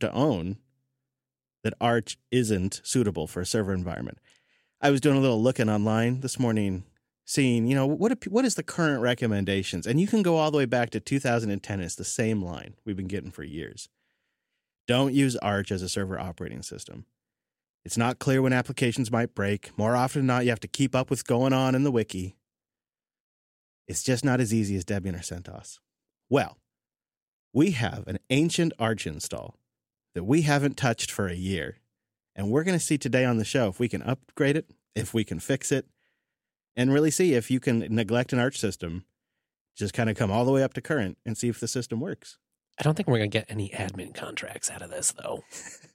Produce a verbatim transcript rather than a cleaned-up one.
to own that Arch isn't suitable for a server environment. I was doing a little looking online this morning, seeing, you know, what what is the current recommendations? And you can go all the way back to two thousand ten. It's the same line we've been getting for years. Don't use Arch as a server operating system. It's not clear when applications might break. More often than not, you have to keep up with what's going on in the wiki. It's just not as easy as Debian or CentOS. Well, we have an ancient Arch install that we haven't touched for a year. And we're going to see today on the show if we can upgrade it, if we can fix it, and really see if you can neglect an Arch system, just kind of come all the way up to current and see if the system works. I don't think we're going to get any admin contracts out of this, though.